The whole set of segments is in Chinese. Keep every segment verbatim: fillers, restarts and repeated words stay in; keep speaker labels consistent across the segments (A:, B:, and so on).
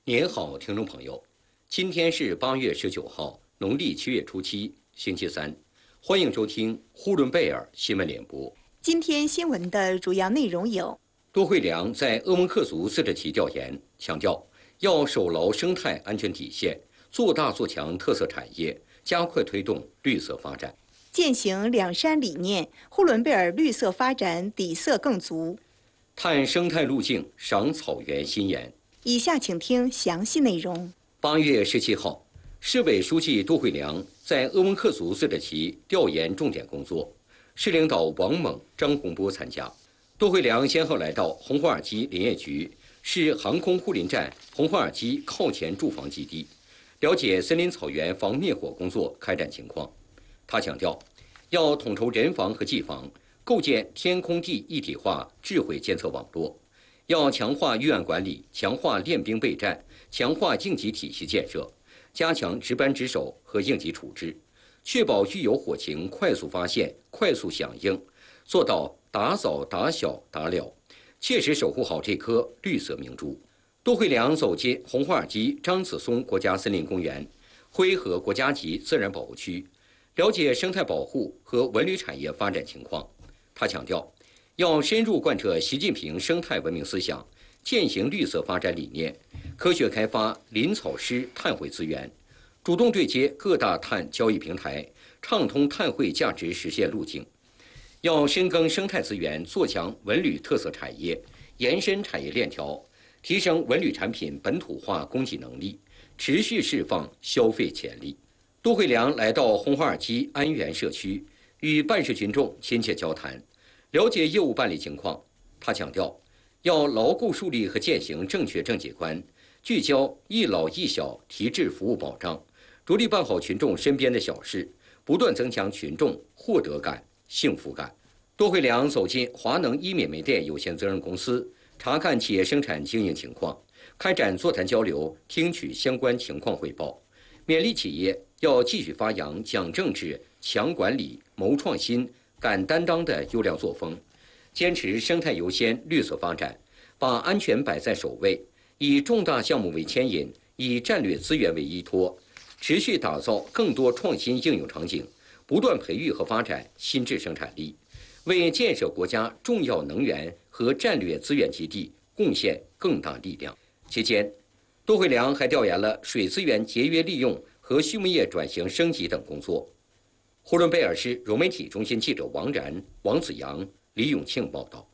A: 您好，听众朋友，今天是八月十九号，农历七月初七，星期三，欢迎收听呼伦贝尔新闻联播。
B: 今天新闻的主要内容有：
A: 多惠良在鄂温克族自治旗调研，强调要守牢生态安全底线，做大做强特色产业，加快推动绿色发展。
B: 践行两山理念，呼伦贝尔绿色发展底色更足。
A: 探生态路径，赏草原新颜。
B: 以下请听详细内容。
A: 八月十七号，市委书记多惠良在鄂温克族自治旗调研重点工作，市领导王猛、张洪波参加。多惠良先后来到红花尔基林业局、市航空护林站红花尔基靠前住房基地，了解森林草原防灭火工作开展情况。他强调，要统筹人防和技防，构建天空地一体化智慧监测网络。要强化预案管理，强化练兵备战，强化应急体系建设，加强值班值守和应急处置，确保遇有火情快速发现、快速响应，做到打早、打小、打了，切实守护好这颗绿色明珠。多惠良走进红花尔基张子松国家森林公园、灰河国家级自然保护区，了解生态保护和文旅产业发展情况。他强调，要深入贯彻习近平生态文明思想，践行绿色发展理念，科学开发林草湿碳汇资源，主动对接各大碳交易平台，畅通碳汇价值实现路径。要深耕生态资源，做强文旅特色产业，延伸产业链条，提升文旅产品本土化供给能力，持续释放消费潜力。多惠良来到红花尔基安源社区，与办事群众亲切交谈，了解业务办理情况。他强调，要牢固树立和践行正确政绩观，聚焦一老一小提质服务保障，着力办好群众身边的小事，不断增强群众获得感、幸福感。多惠良走进华能医美煤电有限责任公司，查看企业生产经营情况，开展座谈交流，听取相关情况汇报，勉励企业要继续发扬讲政治、强管理、谋创新、敢担当的优良作风，坚持生态优先、绿色发展，把安全摆在首位，以重大项目为牵引，以战略资源为依托，持续打造更多创新应用场景，不断培育和发展新质生产力，为建设国家重要能源和战略资源基地贡献更大力量。期间，多惠良还调研了水资源节约利用和畜牧业转型升级等工作。呼伦贝尔市融媒体中心记者王然、王子阳、李永庆报道。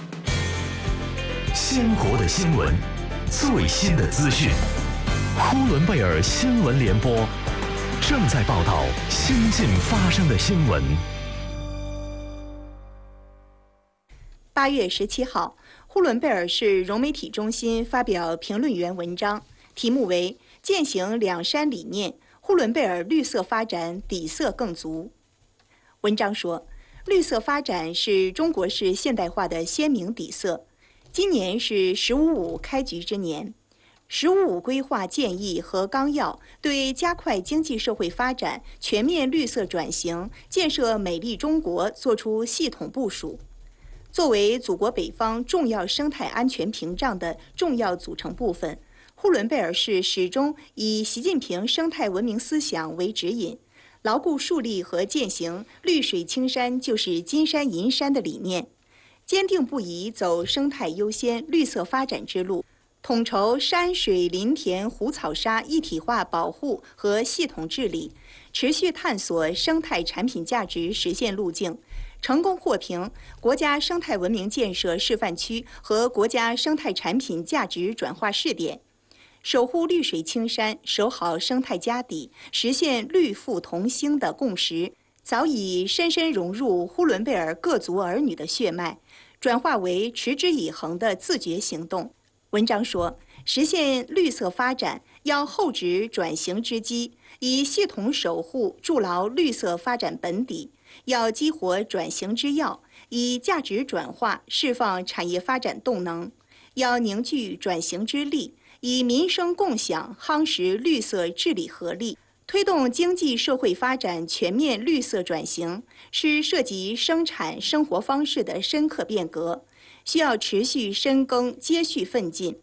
C: 鲜活的新闻，最新的资讯，呼伦贝尔新闻联播正在报道新近发生的新闻。
B: 八月十七号，呼伦贝尔市融媒体中心发表评论员文章，题目为《践行两山理念，呼伦贝尔绿色发展底色更足》。文章说，绿色发展是中国式现代化的鲜明底色。今年是“十五五”开局之年，“十五五”规划建议和纲要对加快经济社会发展、全面绿色转型、建设美丽中国作出系统部署。作为祖国北方重要生态安全屏障的重要组成部分，呼伦贝尔市始终以习近平生态文明思想为指引，牢固树立和践行“绿水青山就是金山银山”的理念，坚定不移走生态优先、绿色发展之路，统筹山水林田湖草沙一体化保护和系统治理，持续探索生态产品价值实现路径，成功获评国家生态文明建设示范区和国家生态产品价值转化试点。守护绿水青山，守好生态家底，实现绿富同兴的共识，早已深深融入呼伦贝尔各族儿女的血脉，转化为持之以恒的自觉行动。文章说，实现绿色发展要厚植转型之基，以系统守护筑牢绿色发展本底，要激活转型之要，以价值转化释放产业发展动能，要凝聚转型之力，以民生共享夯实绿色治理合力，推动经济社会发展全面绿色转型，是涉及生产生活方式的深刻变革，需要持续深耕、接续奋进。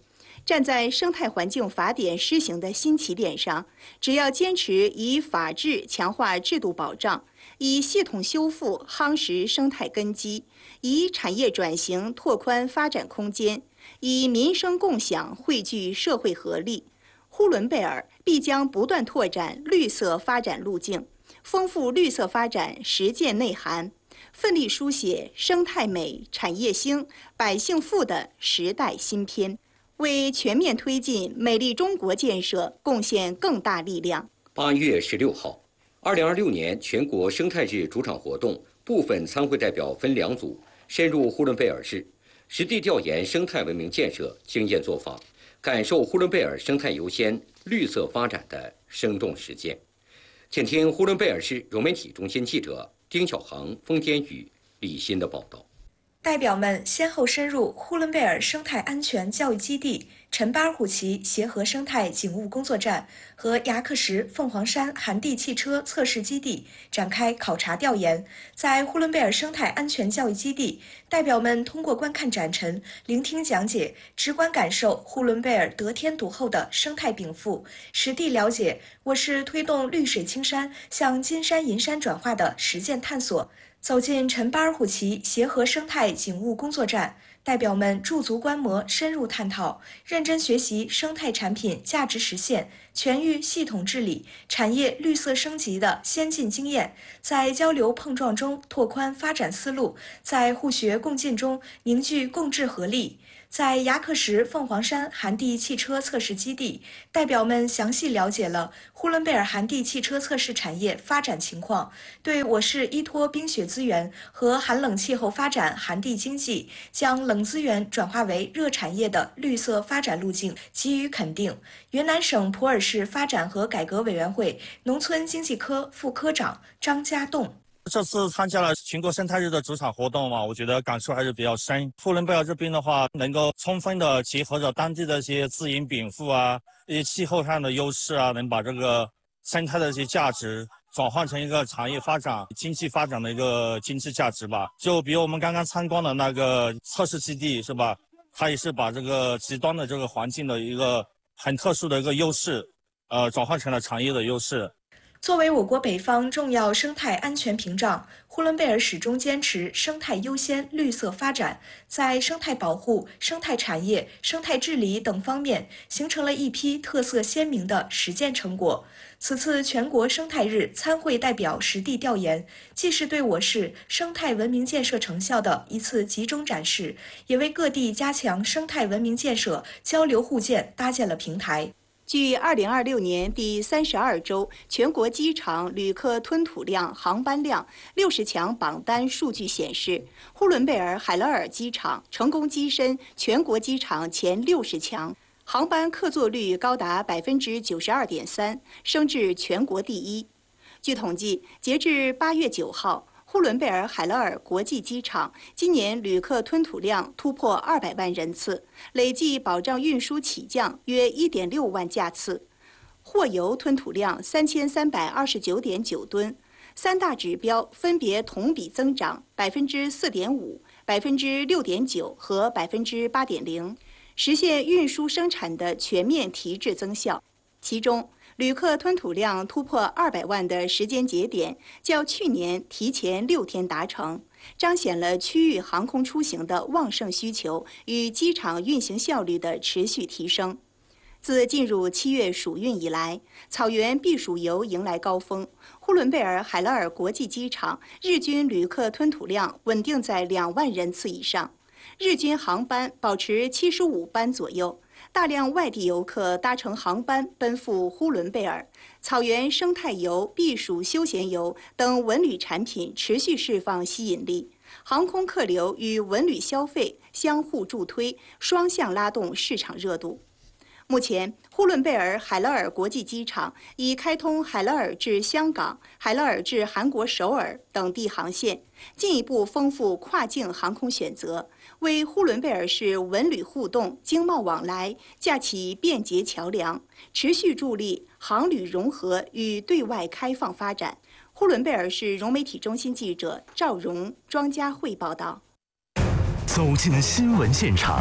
B: 站在生态环境法典施行的新起点上，只要坚持以法治强化制度保障，以系统修复夯实生态根基，以产业转型拓宽发展空间，以民生共享汇聚社会合力，呼伦贝尔必将不断拓展绿色发展路径，丰富绿色发展实践内涵，奋力书写生态美、产业兴、百姓富的时代新篇，为全面推进美丽中国建设贡献更大力量。
A: 八月十六号，二零二六年全国生态日主场活动，部分参会代表分两组，深入呼伦贝尔市，实地调研生态文明建设经验做法，感受呼伦贝尔生态优先、绿色发展的生动实践。请听呼伦贝尔市融媒体中心记者丁小航、封天宇、李欣的报道。
D: 代表们先后深入呼伦贝尔生态安全教育基地、陈巴尔虎旗协和生态警务工作站和牙克石凤凰山寒地汽车测试基地展开考察调研。在呼伦贝尔生态安全教育基地，代表们通过观看展陈、聆听讲解，直观感受呼伦贝尔得天独厚的生态禀赋，实地了解我市推动绿水青山向金山银山转化的实践探索。走进陈巴尔虎旗协和生态警务工作站，代表们驻足观摩，深入探讨，认真学习生态产品价值实现、全域系统治理、产业绿色升级的先进经验，在交流碰撞中拓宽发展思路，在互学共进中凝聚共治合力。在牙克石凤凰山寒地汽车测试基地，代表们详细了解了呼伦贝尔寒地汽车测试产业发展情况，对我市依托冰雪资源和寒冷气候发展寒地经济，将冷资源转化为热产业的绿色发展路径给予肯定。云南省普洱市发展和改革委员会农村经济科副科长张家栋。
E: 这次参加了全国生态日的主场活动嘛，我觉得感受还是比较深。呼伦贝尔这边的话，能够充分的结合着当地的一些自然禀赋啊，一些气候上的优势啊，能把这个生态的一些价值转换成一个产业发展、经济发展的一个经济价值吧。就比如我们刚刚参观的那个测试基地，是吧？它也是把这个极端的这个环境的一个很特殊的一个优势，呃，转换成了产业的优势。
D: 作为我国北方重要生态安全屏障，呼伦贝尔始终坚持生态优先、绿色发展，在生态保护、生态产业、生态治理等方面形成了一批特色鲜明的实践成果。此次全国生态日参会代表实地调研，既是对我市生态文明建设成效的一次集中展示，也为各地加强生态文明建设交流互鉴搭建了平台。
B: 据二零二六年第三十二周全国机场旅客吞吐量、航班量六十强榜单数据显示，呼伦贝尔海勒尔机场成功跻身全国机场前六十强，航班客座率高达百分之九十二点三，升至全国第一。据统计，截至八月九号，呼伦贝尔海勒尔国际机场今年旅客吞吐量突破二百万人次，累计保障运输起降约一点六万架次，货油吞吐量三千三百二十九点九吨，三大指标分别同比增长百分之四点五、百分之六点九和百分之八点零，实现运输生产的全面提质增效。其中，旅客吞吐量突破二百万的时间节点，较去年提前六天达成，彰显了区域航空出行的旺盛需求与机场运行效率的持续提升。自进入七月暑运以来，草原避暑游迎来高峰，呼伦贝尔海勒尔国际机场日均旅客吞吐量稳定在两万人次以上，日均航班保持七十五班左右。大量外地游客搭乘航班奔赴呼伦贝尔，草原生态游、避暑休闲游等文旅产品持续释放吸引力，航空客流与文旅消费相互助推，双向拉动市场热度。目前，呼伦贝尔海勒尔国际机场已开通海勒尔至香港、海勒尔至韩国首尔等地航线，进一步丰富跨境航空选择，为呼伦贝尔市文旅互动、经贸往来架起便捷桥梁，持续助力航旅融合与对外开放发展。呼伦贝尔市融媒体中心记者赵荣、庄家慧报道。
C: 走进新闻现场，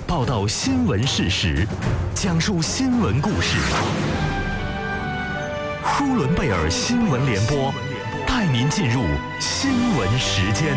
C: 报道新闻事实，讲述新闻故事。呼伦贝尔新闻联播带您进入新闻时间。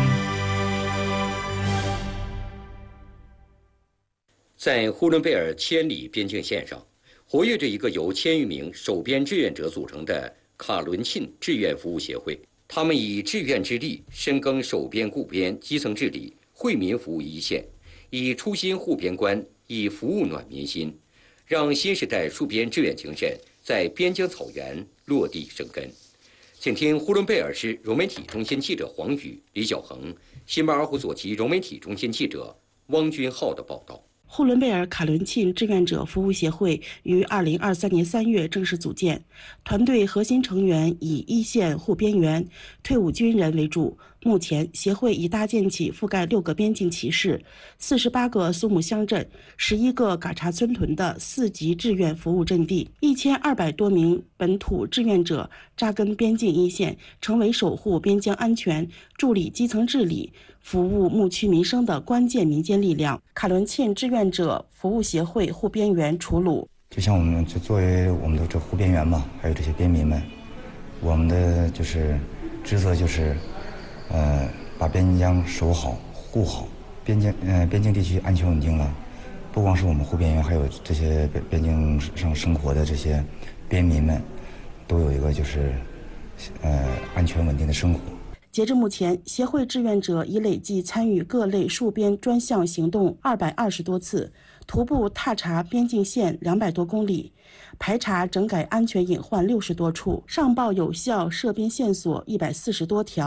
A: 在呼伦贝尔千里边境线上，活跃着一个由千余名守边志愿者组成的卡伦沁志愿服务协会。他们以志愿之力深耕守边固边基层治理，惠民服务一线，以初心护边关，以服务暖民心，让新时代戍边志愿精神在边疆草原落地生根。请听呼伦贝尔市融媒体中心记者黄宇、李小恒，新巴尔虎所旗融媒体中心记者汪军浩的报道。
F: 呼伦贝尔卡伦沁志愿者服务协会于二零二三年三月正式组建，团队核心成员以一线护边员、退伍军人为主。目前，协会已搭建起覆盖六个边境旗市、四十八个苏木乡镇、十一个嘎查村屯的四级志愿服务阵地，一千二百多名本土志愿者扎根边境一线，成为守护边疆安全、助力基层治理、服务牧区民生的关键民间力量。卡伦沁志愿者服务协会护边员楚鲁，
G: 就像我们就作为我们的这护边员嘛，还有这些边民们，我们的就是职责就是。呃，把边疆守好、护好，边境呃边境地区安全稳定了，不光是我们护边员，还有这些边边境上生活的这些边民们，都有一个就是呃安全稳定的生活。
F: 截至目前，协会志愿者已累计参与各类戍边专项行动二百二十多次，徒步踏查边境线两百多公里，排查整改安全隐患六十多处，上报有效涉边线索一百四十多条。